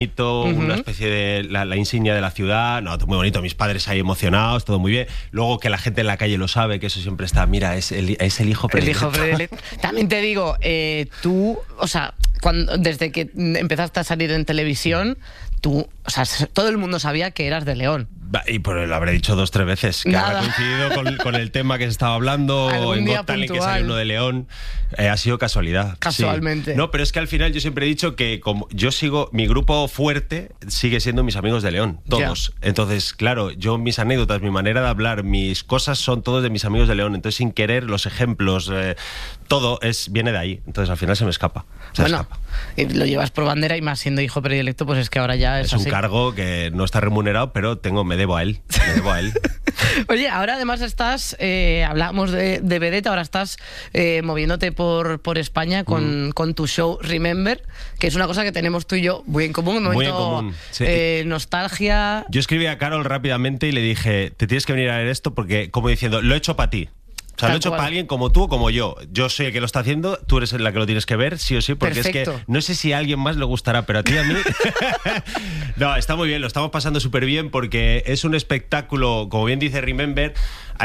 una especie de la insignia de la ciudad, no, todo muy bonito, mis padres ahí emocionados, todo muy bien. Luego que la gente en la calle lo sabe, que eso siempre está, mira, es el hijo predilecto. El hijo predilecto. También te digo, tú, o sea, desde que empezaste a salir en televisión, tú, o sea, todo el mundo sabía que eras de León. Y pues lo habré dicho 2 o 3 veces, que habrá coincidido con el tema que se estaba hablando, en Got Talent, que salió uno de León. Ha sido casualidad. Casualmente. Sí. No, pero es que al final yo siempre he dicho que como yo sigo, mi grupo fuerte sigue siendo mis amigos de León, todos. Yeah. Entonces, claro, yo mis anécdotas, mi manera de hablar, mis cosas son todos de mis amigos de León. Entonces, sin querer, los ejemplos, todo viene de ahí. Entonces, al final se me escapa. Y lo llevas por bandera y más siendo hijo predilecto, pues es que ahora ya es así. Un cargo que no está remunerado, pero me debo a él. Oye, ahora además estás, hablamos de vedette, ahora estás moviéndote por España con tu show Remember, que es una cosa que tenemos tú y yo muy en común. Muy en común, sí. Nostalgia. Yo escribí a Carol rápidamente y le dije, te tienes que venir a ver esto porque, como diciendo, lo he hecho para ti. O sea, lo he hecho para alguien como tú o como yo. Yo soy el que lo está haciendo, tú eres la que lo tienes que ver, sí o sí, porque Perfecto. Es que no sé si a alguien más le gustará, pero a ti y a mí... No, está muy bien, lo estamos pasando súper bien porque es un espectáculo, como bien dice Remember,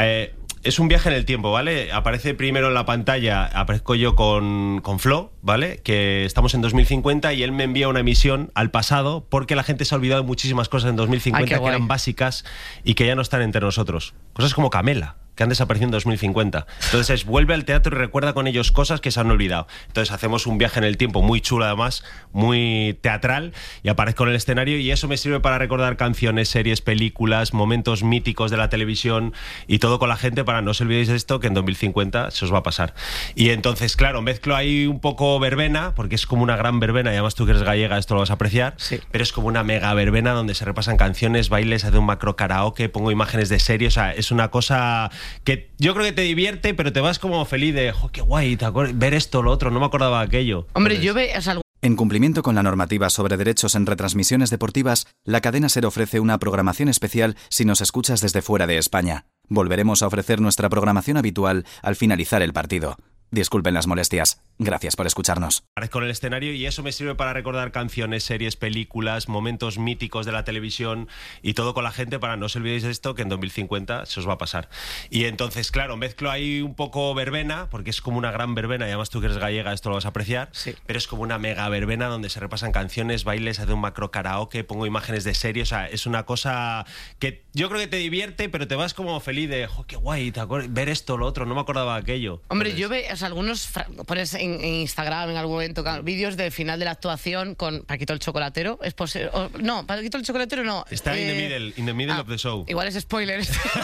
es un viaje en el tiempo, ¿vale? Aparece primero en la pantalla, aparezco yo con Flo, ¿vale? Que estamos en 2050 y él me envía una emisión al pasado porque la gente se ha olvidado de muchísimas cosas en 2050 que eran básicas y que ya no están entre nosotros. Cosas como Camela, que han desaparecido en 2050. Entonces vuelve al teatro y recuerda con ellos cosas que se han olvidado. Entonces hacemos un viaje en el tiempo muy chulo además, muy teatral, y aparezco en el escenario y eso me sirve para recordar canciones, series, películas, momentos míticos de la televisión y todo con la gente para no os olvidéis de esto, que en 2050 se os va a pasar. Y entonces, claro, mezclo ahí un poco verbena, porque es como una gran verbena, y además tú que eres gallega esto lo vas a apreciar, sí. Pero es como una mega verbena donde se repasan canciones, bailes, hace un macro karaoke, pongo imágenes de series, o sea, es una cosa que yo creo que te divierte, pero te vas como feliz de, qué guay, ver esto, lo otro, no me acordaba de aquello. Hombre, entonces, yo veo... O sea, en cumplimiento con la normativa sobre derechos en retransmisiones deportivas, la cadena SER ofrece una programación especial si nos escuchas desde fuera de España. Volveremos a ofrecer nuestra programación habitual al finalizar el partido. Disculpen las molestias. Gracias por escucharnos. Aparezco en el escenario y eso me sirve para recordar canciones, series, películas, momentos míticos de la televisión y todo con la gente para no os olvidéis de esto, que en 2050 se os va a pasar. Y entonces, claro, mezclo ahí un poco verbena, porque es como una gran verbena, y además tú que eres gallega esto lo vas a apreciar, sí. Pero es como una mega verbena donde se repasan canciones, bailes, hace un macro karaoke, pongo imágenes de series, o sea, es una cosa que yo creo que te divierte, pero te vas como feliz de, qué guay, ver esto, lo otro, no me acordaba de aquello. Hombre, entonces, yo veo... O sea, algunos pones en Instagram en algún momento vídeos del final de la actuación con Paquito el Chocolatero. ¿Es posible? No, Paquito el Chocolatero no. Está in the middle of the show. Igual es spoiler.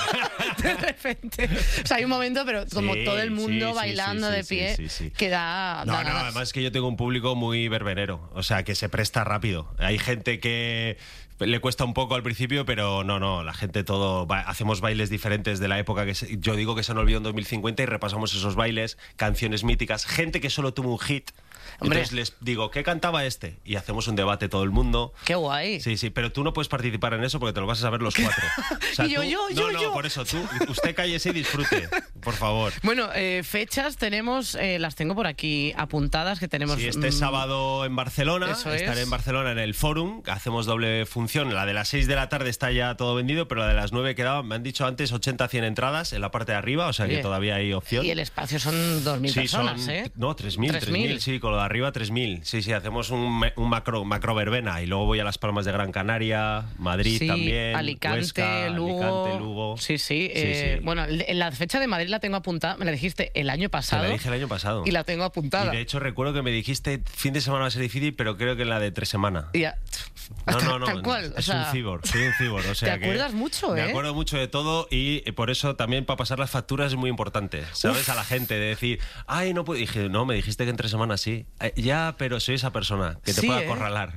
De repente. O sea, hay un momento, pero como todo el mundo bailando de pie, que da No, ganas. además es que yo tengo un público muy verbenero. O sea, que se presta rápido. Hay gente que le cuesta un poco al principio, pero no, la gente hacemos bailes diferentes de la época que yo digo que se han olvidado en 2050 y repasamos esos bailes, canciones míticas, gente que solo tuvo un hit. Hombre. Entonces les digo, ¿qué cantaba este? Y hacemos un debate todo el mundo. ¡Qué guay! Sí, pero tú no puedes participar en eso porque te lo vas a saber los 4. O sea, y yo. Por eso, usted cállese y disfrute, por favor. Bueno, fechas tenemos, las tengo por aquí apuntadas, que tenemos... Sí, este sábado en Barcelona, estaré en Barcelona en el Fórum, hacemos doble función. La de las 6 de la tarde está ya todo vendido, pero la de las 9 quedaba, me han dicho antes, 80-100 entradas en la parte de arriba, o sea que todavía hay opción. Y el espacio son 2.000 personas, ¿eh? No, 3.000, sí, con lo de arriba 3.000. Sí, hacemos un macro verbena y luego voy a Las Palmas de Gran Canaria, Madrid también, Alicante, Huesca, Lugo. Sí. Bueno, la fecha de Madrid la tengo apuntada, me la dijiste el año pasado. Te la dije el año pasado. Y la tengo apuntada. Y de hecho recuerdo que me dijiste fin de semana va a ser difícil, pero creo que la de 3 semanas. Ya. No, tal cual. Soy un cibor. O sea, te acuerdas mucho, Me acuerdo mucho de todo y por eso también para pasar las facturas es muy importante, ¿sabes? A la gente, de decir, ay, no puedo. Dije, no, me dijiste que en 3 semanas sí. Ya, pero soy esa persona que te puede acorralar.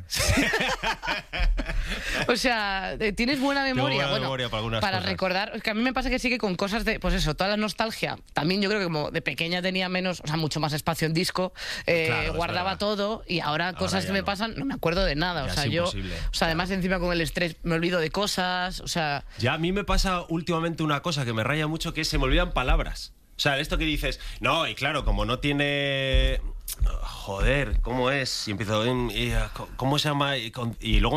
O sea, ¿tienes buena memoria? Tengo buena memoria para algunas para cosas. Recordar, es que a mí me pasa que sí que con cosas de, pues eso, toda la nostalgia. También yo creo que como de pequeña tenía menos, o sea, mucho más espacio en disco, guardaba todo y ahora cosas que me pasan no me acuerdo de nada. Ya o sea, además encima con el estrés me olvido de cosas, o sea... Ya a mí me pasa últimamente una cosa que me raya mucho, que se me olvidan palabras. O sea, esto que dices, no, y claro, como no tiene... joder, ¿cómo es? Y empiezo, ¿cómo se llama? Y luego